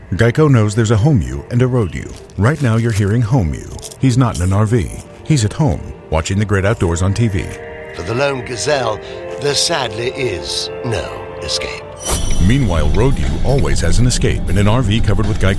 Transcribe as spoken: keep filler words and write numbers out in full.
Geico knows there's a home you and a road you. Right now you're hearing home you. He's not in an R V. He's at home, watching the great outdoors on T V. For the lone gazelle, there sadly is no escape. Meanwhile, road you always has an escape in an R V covered with Geico